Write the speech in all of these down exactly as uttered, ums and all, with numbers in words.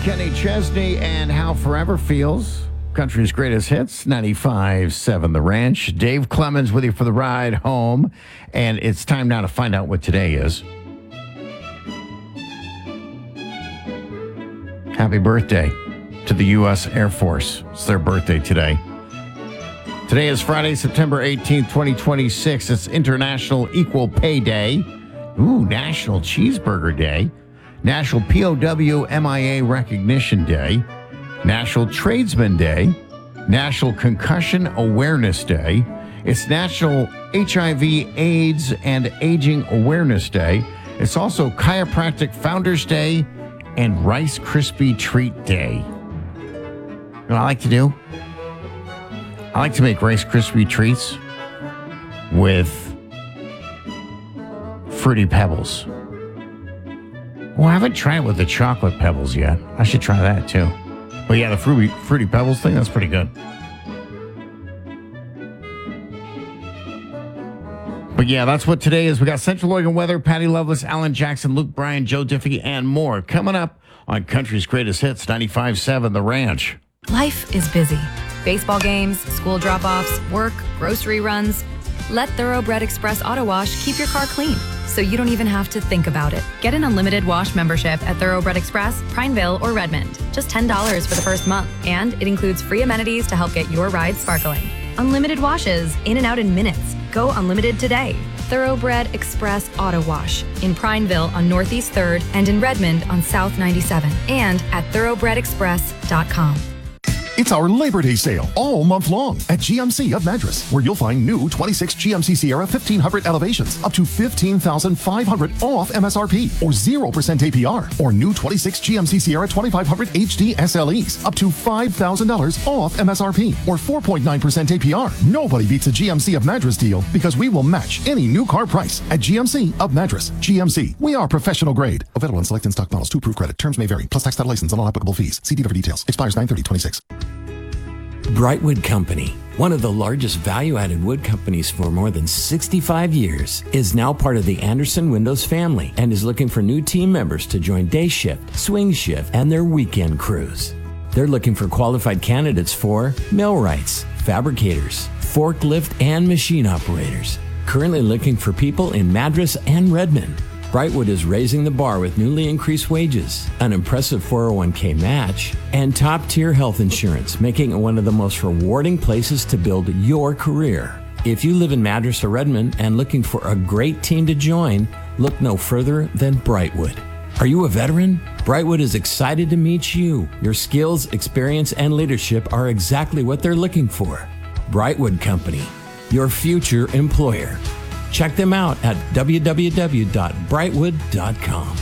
Kenny Chesney and How Forever Feels. Country's greatest hits, ninety-five point seven The Ranch. Dave Clemens with you for the ride home. And it's time now to find out what today is. Happy birthday to the U S Air Force. It's their birthday today. Today is Friday, September eighteenth, twenty twenty-six. It's International Equal Pay Day. Ooh, National Cheeseburger Day. National P O W M I A Recognition Day. National Tradesman Day. National Concussion Awareness Day. It's National H I V, AIDS, and Aging Awareness Day. It's also Chiropractic Founders Day and Rice Krispie Treat Day. You know what I like to do? I like to make Rice Krispie Treats with Fruity Pebbles. Well, I haven't tried it with the chocolate pebbles yet. I should try that too. But yeah, the Fruity, Fruity Pebbles thing, that's pretty good. But yeah, that's what today is. We got Central Oregon weather, Patty Loveless, Alan Jackson, Luke Bryan, Joe Diffie, and more coming up on Country's Greatest Hits, ninety-five point seven The Ranch. Life is busy. Baseball games, school drop-offs, work, grocery runs. Let Thoroughbred Express Auto Wash keep your car clean, so you don't even have to think about it. Get an unlimited wash membership at Thoroughbred Express, Prineville, or Redmond. Just ten dollars for the first month, and it includes free amenities to help get your ride sparkling. Unlimited washes, in and out in minutes. Go unlimited today. Thoroughbred Express Auto Wash in Prineville on Northeast third and in Redmond on South ninety-seven and at thoroughbred express dot com. It's our Labor Day sale all month long at G M C of Madras, where you'll find new twenty-six G M C Sierra fifteen hundred elevations up to fifteen thousand five hundred dollars off M S R P or zero percent A P R, or new twenty-six G M C Sierra twenty-five hundred H D S L Es up to five thousand dollars off M S R P or four point nine percent A P R. Nobody beats a G M C of Madras deal because we will match any new car price at G M C of Madras. G M C, we are professional grade. Available on select in-stock models to approved credit. Terms may vary, plus tax, title, license, and all applicable fees. See dealer for details. Expires nine thirty twenty-six. Brightwood Company, one of the largest value-added wood companies for more than sixty-five years, is now part of the Anderson Windows family and is looking for new team members to join day shift, swing shift, and their weekend crews. They're looking for qualified candidates for millwrights, fabricators, forklift, and machine operators. Currently looking for people in Madras and Redmond. Brightwood is raising the bar with newly increased wages, an impressive four oh one k match, and top-tier health insurance, making it one of the most rewarding places to build your career. If you live in Madras or Redmond and looking for a great team to join, look no further than Brightwood. Are you a veteran? Brightwood is excited to meet you. Your skills, experience, and leadership are exactly what they're looking for. Brightwood Company, your future employer. Check them out at w w w dot brightwood dot com.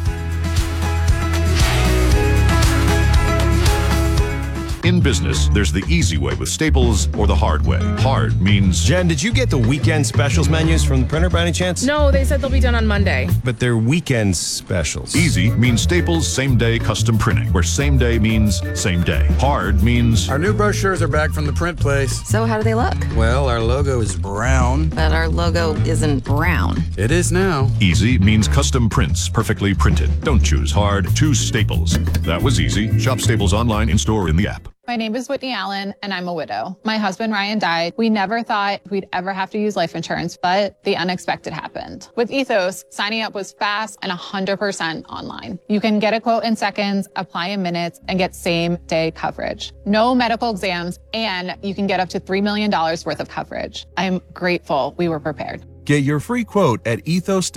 In business, there's the easy way with Staples or the hard way. Hard means... Jen, did you get the weekend specials menus from the printer by any chance? No, they said they'll be done on Monday. But they're weekend specials. Easy means Staples same-day custom printing, where same day means same day. Hard means... Our new brochures are back from the print place. So how do they look? Well, our logo is brown. But our logo isn't brown. It is now. Easy means custom prints, perfectly printed. Don't choose hard, choose Staples. That was easy. Shop Staples online, in-store, in the app. My name is Whitney Allen, and I'm a widow. My husband, Ryan, died. We never thought we'd ever have to use life insurance, but the unexpected happened. With Ethos, signing up was fast and one hundred percent online. You can get a quote in seconds, apply in minutes, and get same-day coverage. No medical exams, and you can get up to three million dollars worth of coverage. I'm grateful we were prepared. Get your free quote at ethos